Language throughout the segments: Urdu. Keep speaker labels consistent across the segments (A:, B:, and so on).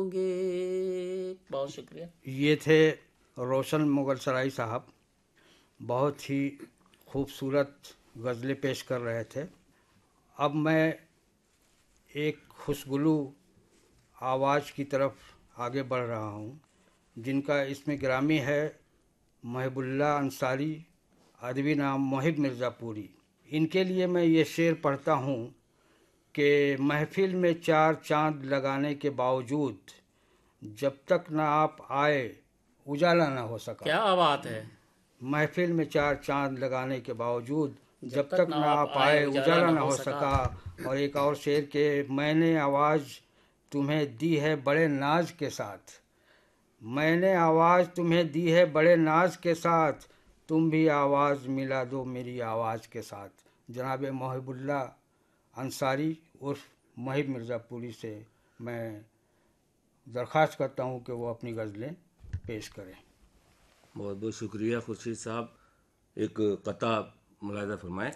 A: ہوں گے. بہت شکریہ.
B: یہ تھے روشن مغل سرائی صاحب، بہت ہی خوبصورت غزلیں پیش کر رہے تھے. اب میں ایک خوشگلو آواز کی طرف آگے بڑھ رہا ہوں جن کا اسم گرامی ہے محب اللہ انصاری، ادبی نام محب مرزا پوری. ان کے لیے میں یہ شعر پڑھتا ہوں کہ محفل میں 4 چاند لگانے کے باوجود جب تک نہ آپ آئے اجالا نہ ہو سکا.
A: کیا بات ہے.
B: محفل میں 4 چاند لگانے کے باوجود جب تک نہ آپ آئے اجالا نہ ہو سکا. اور ایک اور شعر کہ میں نے آواز تمہیں دی ہے بڑے ناز کے ساتھ، میں نے آواز تمہیں دی ہے بڑے ناز کے ساتھ، تم بھی آواز ملا دو میری آواز کے ساتھ. جناب محب اللہ انصاری عرف محب مرزا پوری سے میں درخواست کرتا ہوں کہ وہ اپنی غزلیں پیش کریں.
C: بہت بہت شکریہ خورشید صاحب. ایک قطع ملاحظہ فرمائیں.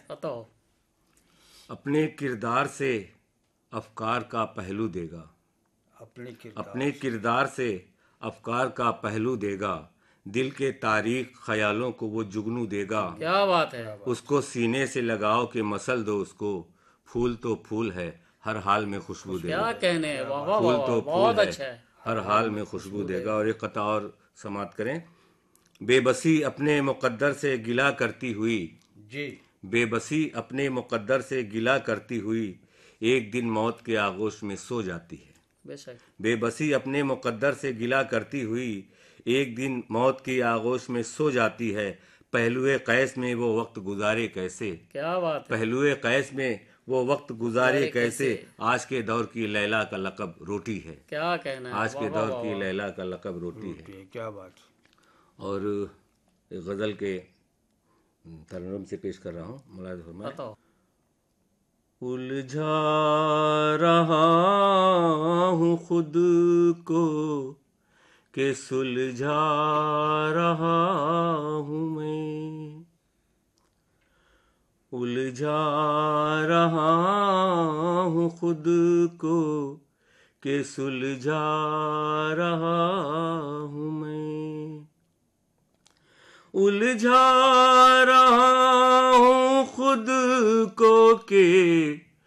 C: اپنے کردار سے افکار کا پہلو دے گا، اپنے کردار سے افکار کا پہلو دے گا، دل کے تاریخ خیالوں کو وہ جگنو دے گا.
A: کیا بات ہے.
C: اس کو سینے سے لگاؤ کہ مسل دو اس کو، پھول تو پھول ہے ہر حال میں خوشبو دے گا.
A: کیا کہنے.
C: پھول تو
A: بہت
C: پھول
A: اچھا
C: ہے
A: ہے.
C: ہر حال میں خوشبو دے گا. اور ایک قطع اور سماعت کریں. بے بسی اپنے مقدر سے گلہ کرتی ہوئی، بے بسی اپنے مقدر سے گلہ کرتی ہوئی ایک دن موت کے آغوش میں سو جاتی ہے.
A: بے شک.
C: بے بسی اپنے مقدر سے گلہ کرتی ہوئی ایک دن موت کے آغوش میں سو جاتی ہے. پہلوئے قیس میں وہ وقت گزارے کیسے،
A: کیا بات ہے.
C: پہلوئے قیس میں وہ وقت گزارے کیسے، آج کے دور کی لیلا کا لقب روٹی ہے.
A: کیا کہنا ہے.
C: آج کے دور کی لیلا کا لقب روٹی ہے.
B: کیا بات.
C: اور ایک غزل کے ترنم سے پیش کر رہا ہوں. ملاحظہ فرمائیں. الجھا رہا ہوں خود کو کہ سلجھا رہا ہوں میں، الجھا رہا ہوں خود کو کہ سلجھا رہا ہوں میں، الجھا رہا ہوں خود کو کہ